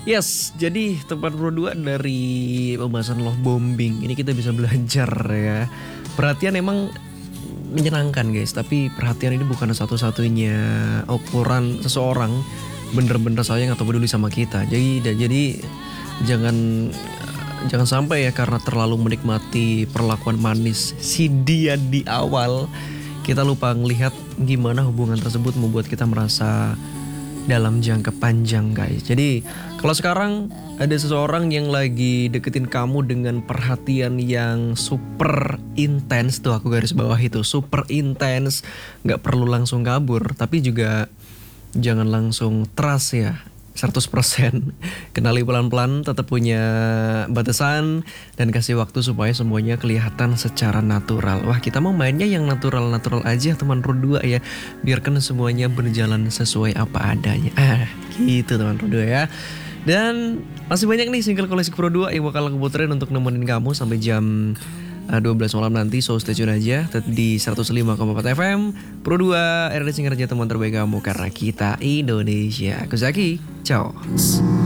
Yes, jadi tempat Pro 2 dari pembahasan love bombing ini kita bisa belajar ya. Perhatian emang menyenangkan guys, tapi perhatian ini bukan satu-satunya ukuran seseorang bener-bener sayang atau peduli sama kita. Jadi jangan jangan sampai ya karena terlalu menikmati perlakuan manis si dia di awal, kita lupa ngelihat gimana hubungan tersebut membuat kita merasa dalam jangka panjang guys. Jadi kalau sekarang ada seseorang yang lagi deketin kamu dengan perhatian yang super intens, tuh aku garis bawah itu super intens, nggak perlu langsung kabur, tapi juga jangan langsung trust ya 100%. Kenali pelan-pelan, tetap punya batasan, dan kasih waktu supaya semuanya kelihatan secara natural. Wah, kita mau mainnya yang natural-natural aja teman Pro 2 ya. Biarkan semuanya berjalan sesuai apa adanya. Gitu teman Pro 2 ya. Dan masih banyak nih single koleksi Pro 2 yang bakal aku puterin untuk nemenin kamu sampai jam 12 malam nanti. So stay tune aja tetap di 105,4 FM Pro 2, RRD Singer aja teman terbaik kamu, karena kita Indonesia. Aku Zaki, ciao.